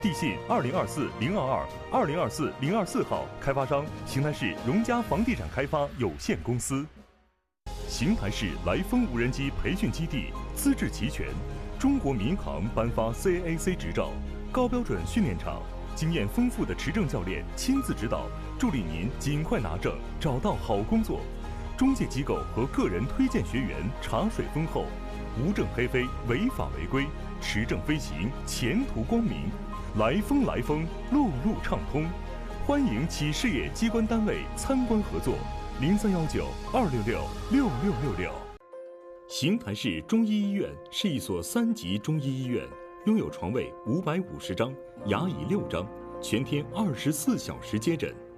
地信2024-022-2024-024号，开发商邢台市荣嘉房地产开发有限公司。邢台市来风无人机培训基地资质齐全，中国民航颁发 CAAC 执照，高标准训练场，经验丰富的持证教练亲自指导，助力您尽快拿证，找到好工作。中介机构和个人推荐学员茶水丰厚，无证黑飞，违法违规，持证飞行，前途光明。来风，路路畅通，欢迎企事业机关单位参观合作。0319-266-6666。邢台市中医医院是一所3级中医医院，拥有床位550张，牙椅6张，全天24小时接诊。